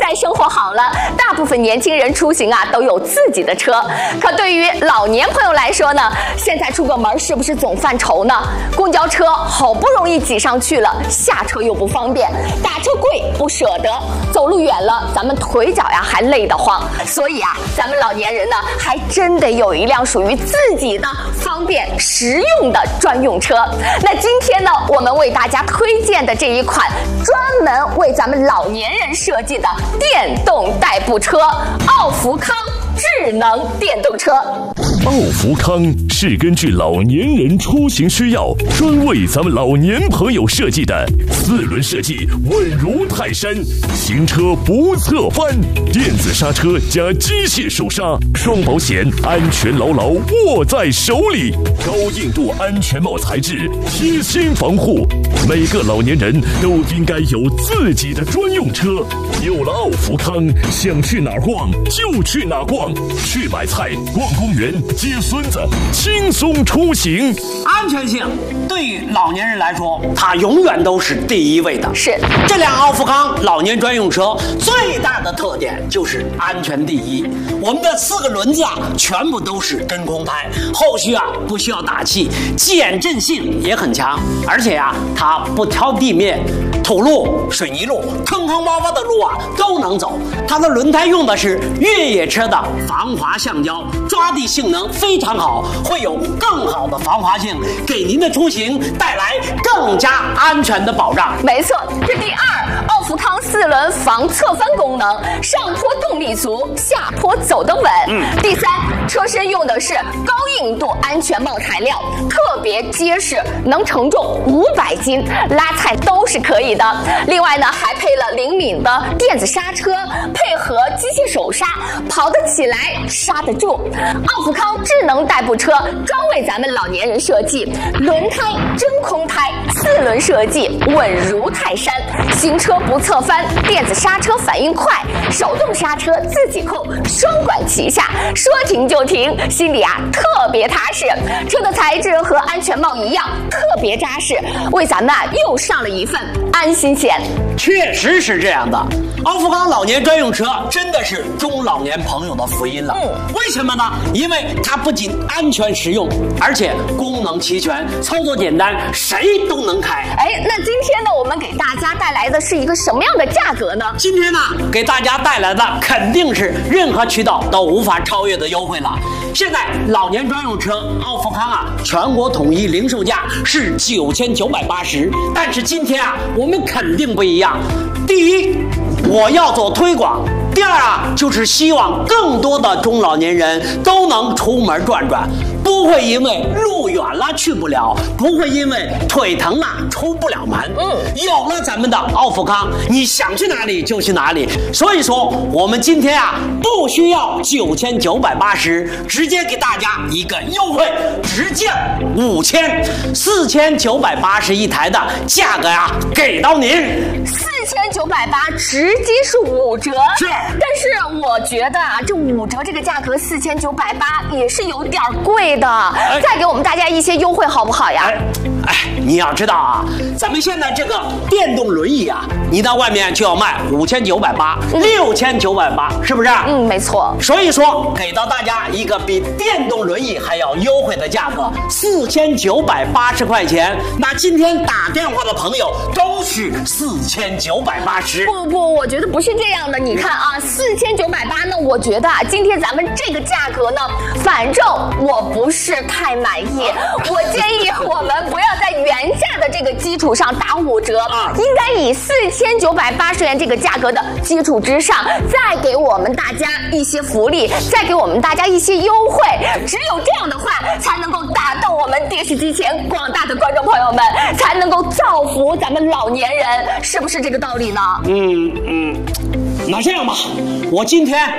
在生活好了，大部分年轻人出行啊都有自己的车。可对于老年朋友来说呢，现在出个门是不是总犯愁呢？公交车好不容易挤上去了，下车又不方便，打车贵不舍得，走路远了咱们腿脚呀还累得慌。所以啊，咱们老年人呢还真得有一辆属于自己的方便实用的专用车。那今天呢，我们为大家推荐的这一款专门为咱们老年人设计的电动代步车——奥福康智能电动车。 奥福康是根据老年人出行需要，专为咱们老年朋友设计的4轮设计，稳如泰山，行车不侧翻，电子刹车加机械手刹，双保险，安全牢牢握在手里，高硬度安全帽材质，贴心防护。每个老年人都应该有自己的专用车。有了奥福康，想去哪儿逛就去哪儿逛，去买菜、逛公园、接孙子，轻松出行。 安全性对于老年人来说，它永远都是第一位的。 是这辆奥福康老年专用车最大的特点就是安全第一。我们的4个轮子啊，全部都是真空胎，后续啊不需要打气，减震性也很强，而且啊它不挑地面。土路、水泥路、坑坑洼洼的路啊都能走。它的轮胎用的是越野车的防滑橡胶，抓地性能非常好，会有更好的防滑性，给您的出行带来更加安全的保障。 没错，这第二，奥福康4轮防侧翻功能，上坡动力足，下坡走得稳。第三，车身用的是高硬度安全帽材料，特别结实，能承重500斤，拉菜都是可以的。另外呢，还配了灵敏的电子刹车，配合机械手刹，跑得起来，刹得住。奥福康智能代步车专为咱们老年人设计，轮胎真空胎，4轮设计，稳如泰山，行车不侧翻，电子刹车反应快，手动刹车自己控，双管齐下，说停就停，心里啊特别踏实。车的材质和安全帽一样，特别扎实，为咱们啊又上了一份安心险。 确实是这样的，奥福康老年专用车真的是中老年朋友的福音了。为什么呢？因为它不仅安全实用，而且功能齐全，操作简单，谁都能开。 那今天呢，我们给大家带来的是一个什么样的价格呢？ 今天呢，给大家带来的肯定是任何渠道都无法超越的优惠了。现在老年专用车奥福康啊，全国统一零售价是9980，但是今天啊，我们肯定不一样。第一，我要做推广；第二啊，就是希望更多的中老年人都能出门转转，不会因为路远了去不了，不会因为腿疼了出不了门。有了咱们的奥福康，你想去哪里就去哪里。所以说，我们今天啊，不需要9980，直接给大家一个优惠，直降5000，4980一台的价格呀，给到您。 4980直接是5折， 是。 但是我觉得啊，这5折这个价格4980也是有点贵的，再给我们大家一些优惠好不好呀？ 你要知道啊，咱们现在这个电动轮椅啊，你到外面就要卖5980，6980，是不是？ 没错。 所以说，给到大家一个比电动轮椅还要优惠的价格，4980块钱。那今天打电话的朋友都是4980。 不，我觉得不是这样的。你看啊，4980呢，我觉得啊，今天咱们这个价格呢，反正我不是太满意。我建议我们不要在原价的这个基础上打5折，应该以4980元这个价格的基础之上，再给我们大家一些福利，再给我们大家一些优惠。只有这样的话，才能够打动我们电视机前广大的观众朋友们，才能够造福咱们老年人，是不是这个道理呢？ 那这样吧，我今天